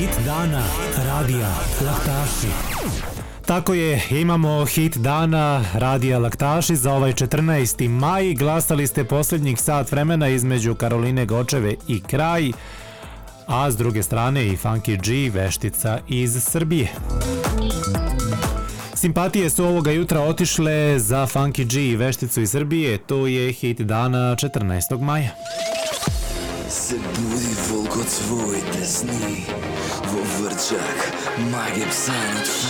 Hit dana radija Laktaši. Tako je, imamo hit dana radija Laktaši za ovaj 14. maj. Glasali ste posljednjih sat vremena između Karoline Gočeve i Kraj, a s druge strane i Funky G, veštica iz Srbije. Simpatije su ovoga jutra otišle za Funky G i vešticu iz Srbije. To je hit dana 14. maja. Se budi volk od svojte sni, vo vrčak, mage psan od